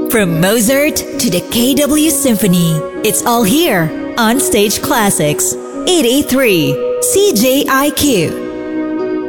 From Mozart to the KW Symphony, it's all here on Stage Classics. 883 CJIQ.